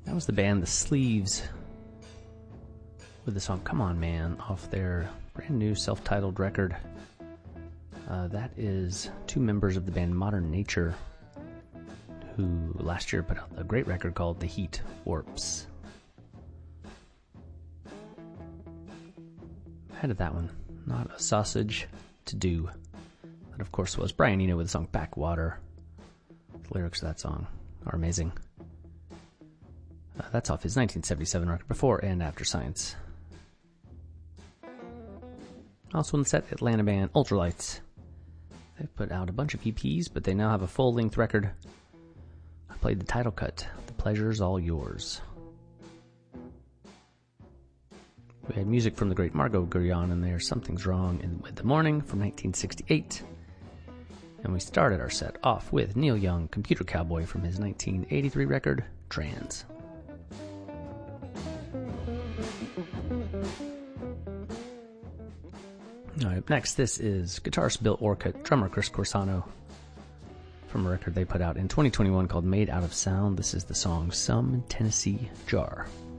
That was the band The Sleeves with the song Come On Man off their brand new self-titled record. That is two members of the band Modern Nature, who last year put out a great record called The Heat Warps. Ahead of that one, Not a Sausage to Do. That, of course, was Brian Eno with the song Backwater. The lyrics of that song are amazing. That's off his 1977 record Before and After Science. Also in the set, Atlanta band Ultralights. They've put out a bunch of EPs, but they now have a full-length record. I played the title cut, The Pleasure's All Yours. We had music from the great Margot Guryan and their Something's Wrong with the Morning from 1968. And we started our set off with Neil Young, Computer Cowboy from his 1983 record, Trans. All right, next, this is guitarist Bill Orcutt, drummer Chris Corsano, from a record they put out in 2021 called Made Out of Sound. This is the song Some Tennessee Jar.